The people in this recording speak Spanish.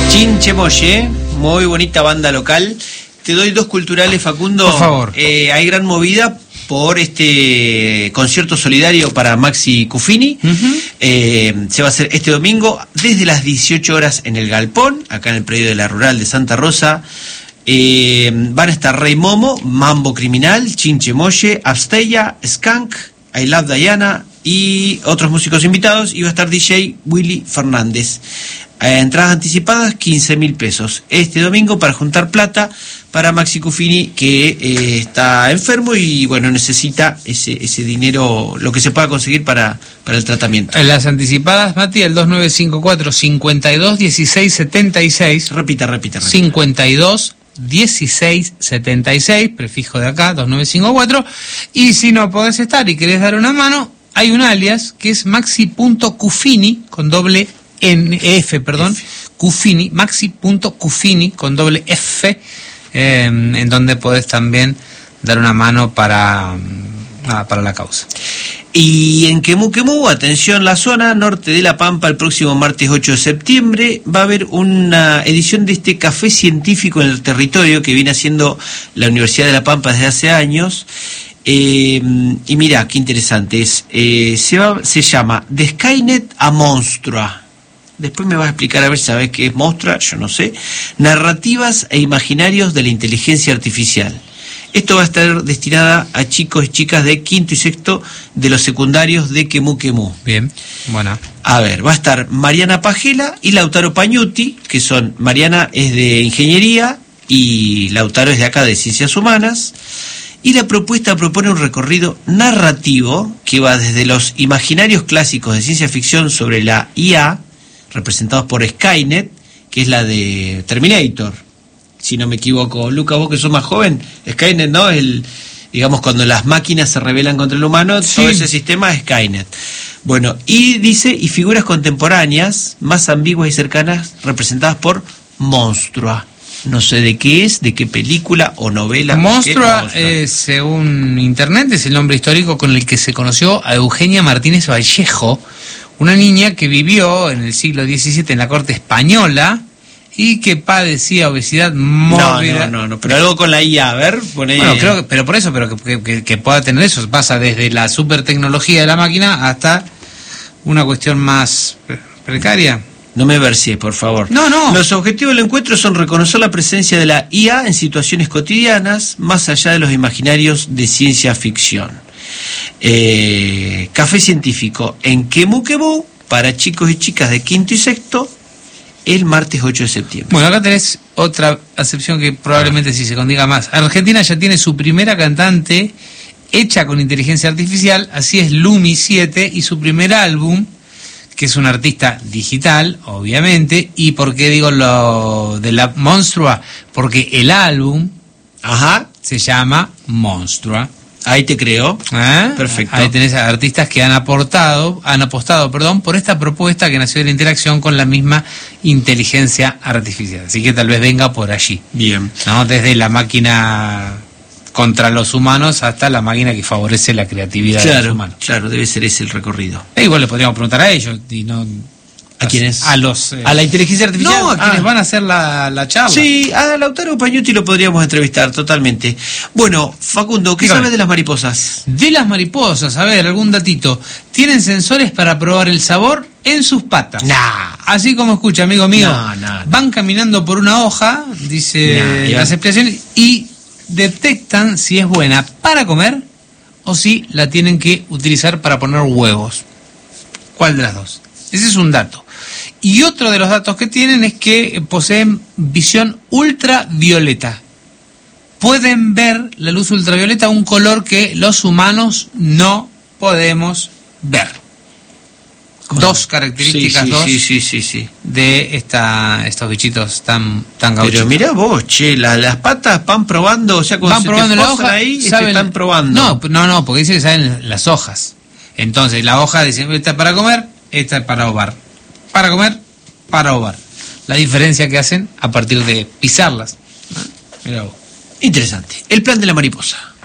Chinchemoye, muy bonita banda local. Te doy dos culturales, Facundo. Por favor. Hay gran movida por este concierto solidario para Maxi Cuffini. Se va a hacer este domingo desde las 18 horas en el Galpón, acá en el predio de la Rural de Santa Rosa. Van a estar Rey Momo, Mambo Criminal, Chinchemoye, Abstella, Skank, I Love Diana y otros músicos invitados. Y va a estar DJ Willy Fernández. Entradas anticipadas, 15.000 pesos. Este domingo para juntar plata para Maxi Cuffini, que está enfermo y bueno, necesita ese dinero, lo que se pueda conseguir para el tratamiento. Las anticipadas, Mati, el 2954 52 16 76. Repita. 52 16 76, prefijo de acá, 2954. Y si no podés estar y querés dar una mano, hay un alias que es maxi.cuffini con doble F, Cuffini, maxi.cuffini con doble F, en donde podés también dar una mano para la causa. Y en Quemú, atención, la zona norte de La Pampa, el próximo martes 8 de septiembre va a haber una edición de este café científico en el territorio que viene haciendo la Universidad de La Pampa desde hace años. Y mira, qué interesante es. Se llama De Skynet a Monstrua. Después me vas a explicar a ver si sabes qué es Monstrua, yo no sé. Narrativas e imaginarios de la inteligencia artificial. Esto va a estar destinada a chicos y chicas de quinto y sexto de los secundarios de Quemú. Bien, buena. A ver, va a estar Mariana Pagela y Lautaro Pañuti, que son, Mariana es de Ingeniería y Lautaro es de acá de Ciencias Humanas. Y la propuesta propone un recorrido narrativo que va desde los imaginarios clásicos de ciencia ficción sobre la IA, representados por Skynet, que es la de Terminator, si no me equivoco. Lucas, vos que sos más joven, Skynet, ¿no? Digamos, cuando las máquinas se rebelan contra el humano, sí. Todo ese sistema es Skynet. Bueno, y dice, y figuras contemporáneas, más ambiguas y cercanas, representadas por Monstrua. No sé de qué es, de qué película o novela. Monstrua, según internet, es el nombre histórico con el que se conoció a Eugenia Martínez Vallejo, una niña que vivió en el siglo XVII en la corte española y que padecía obesidad mórbida. No, pero algo con la IA, a ver, pone. Bueno, creo que, pero por eso, pero que pueda tener eso, pasa desde la super tecnología de la máquina hasta una cuestión más precaria. No me versie, por favor. No. Los objetivos del encuentro son reconocer la presencia de la IA en situaciones cotidianas, más allá de los imaginarios de ciencia ficción. Café científico en Quemú para chicos y chicas de quinto y sexto el martes 8 de septiembre. Bueno, acá tenés otra acepción que probablemente sí se condiga más. Argentina ya tiene su primera cantante hecha con inteligencia artificial, así es Lumi 7, y su primer álbum, que es un artista digital, obviamente. ¿Y por qué digo lo de la Monstrua? Porque el álbum se llama Monstrua. Ahí te creo. Perfecto. Ahí tenés a artistas que han apostado, por esta propuesta que nació de la interacción con la misma inteligencia artificial. Así que tal vez venga por allí. Bien. ¿No? Desde la máquina contra los humanos hasta la máquina que favorece la creatividad de los humanos. Claro, debe ser ese el recorrido. Igual le podríamos preguntar a ellos y no. ¿A quiénes? A los... ¿A la inteligencia artificial? No, a quienes van a hacer la charla. Sí, a Lautaro Pañuti lo podríamos entrevistar totalmente. Bueno, Facundo, ¿qué sabes de las mariposas? De las mariposas, a ver, algún datito. Tienen sensores para probar el sabor en sus patas. Así como escucha, amigo mío. Van caminando por una hoja, dice las explicaciones, y detectan si es buena para comer o si la tienen que utilizar para poner huevos. ¿Cuál de las dos? Ese es un dato. Y otro de los datos que tienen es que poseen visión ultravioleta. Pueden ver la luz ultravioleta, un color que los humanos no podemos ver. Dos características sí. De estos bichitos tan gauchos. Pero mirá vos, che, las patas van probando, o sea, cuando van se probando te la hoja, ahí, están probando. No, porque dice que saben las hojas. Entonces, la hoja dice, esta es para comer, esta es para ovar. Para comer, para ovar. La diferencia que hacen a partir de pisarlas. Mirá vos. Interesante. El plan de la mariposa.